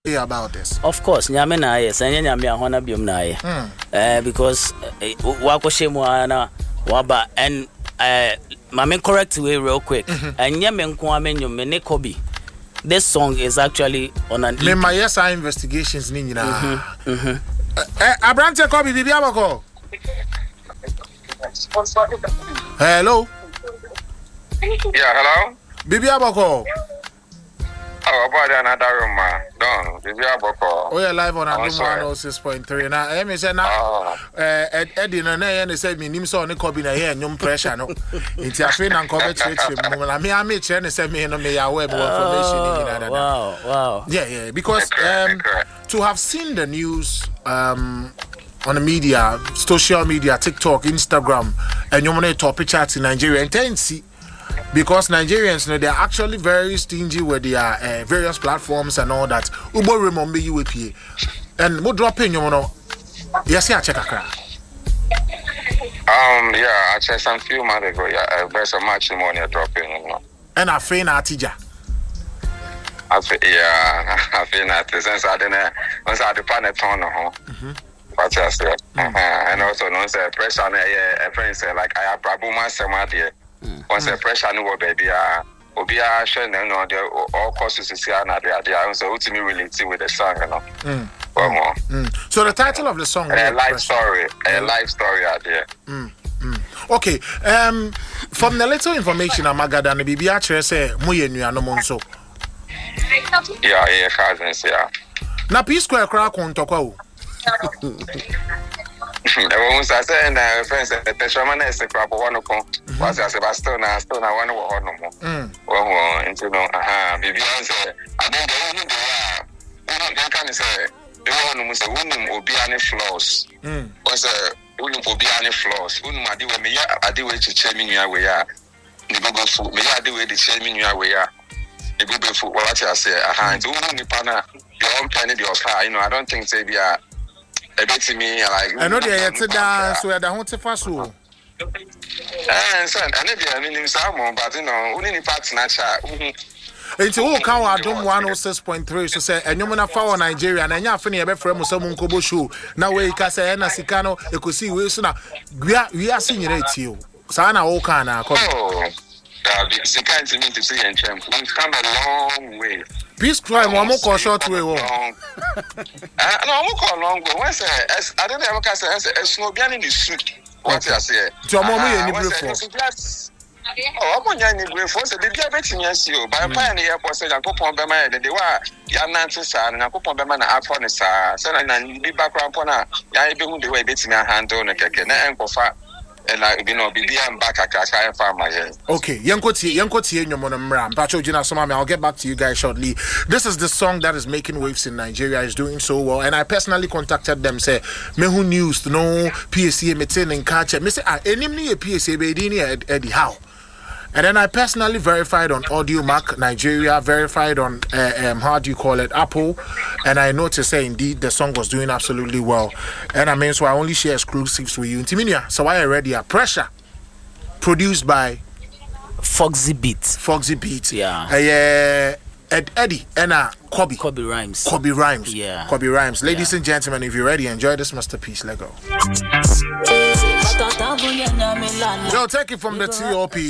about this? Of course, nyame na yes, and nyame ahona biom na ye. Because wako shemu ana waba and mame correct way real quick. And nyame nko amenyo me ne Kobe. This song is actually on an me my yes investigations ni nyina. Abrante Kobe bibi abako. Hello. Yeah, hello. Bibi abako. Oh, about another room, man. Don't. Bibi abako. Oh, yeah, live on Adum 106.3. Now, I say now, Eddie no na say me nim so ne Kobe na here nyum pressure no. Nti afi na Kobe church me na me am say me no me ya we information in that. Wow. Yeah, because to have seen the news on the media, social media, TikTok, Instagram, and you want to chat in Nigeria, and then see. Because Nigerians, you know, they're actually very stingy with their various platforms and all that. Ubo remember you with you. And what dropping, you know? Yes, yeah, check a crack. Yeah, I checked some few months ago. Yeah, there's some matrimony dropping, you know. And I feel Atija. I feel that since I didn't, once I depended on home. What I said. And also, no, say pressure on a friend say, like, I have Babu Masama there. Once the pressure no baby Obia share no the all courses is here na there so ultimately relating with the song you know. So the title of the song a life story out there. Okay, from the little information Amagada na bibi a say moye nuanom nso. Yeah, cousins, yeah. Na P Square crack on tokwa o. Everyone says, friends, the shaman is a crap one of them. Was as a stone, one of them. Well, into no, Vivian said, I don't know, can say, the one who said, Woman will be any flaws. Was a woman will be any flaws. Woman, I do me, I do it to check me where you are. The Google food, may I do it to check me where you are. The Google food, what I say, and woman, partner, your own planet, your car, you know, I don't think they are. To me, like I know they are today, so I don't fast. And son, I mean, someone, but you know, only parts natural. It's all count Adum 106.3. So say, and you wanna follow Nigeria, and you're funny about from some Kobo show. Now, we can say, and Sikano, you could see we soon. We are seeing it you. Sana Okana. Oh, Sikan to me to see and champ. We've come a long way. Peace crime, one more short way. No, I'm call long way. Once I don't ever say a snowbian in the suit. What I say? Your mom, you need for. Oh, I'm going to go for the diabetes. Yes, you by a pioneer said, I go on by my they were young Nancy, and I go on by my iPhone. Son, and be background on a I be the way betting a hand on a cake and go far. And like you know, I'm back at I found my head. Okay, Yankoti, your monam Pacho Jina Somami. I'll get back to you guys shortly. This is the song that is making waves in Nigeria, is doing so well. And I personally contacted them, say, me who news to know PSA meeting and catch it. Me say, enemy a PSA bedini Eddie how. And then I personally verified on Audio Mac Nigeria, verified on how do you call it, Apple, and I noticed say indeed the song was doing absolutely well. And I mean, so I only share exclusives with you. Intiminia, so I already are Pressure, produced by Foxy Beat. Yeah. Eddie and Kobe Rhymes. Yeah. Kobe Rhymes. Ladies and gentlemen, if you're ready, enjoy this masterpiece. Let go. Yo, take it from the TOP.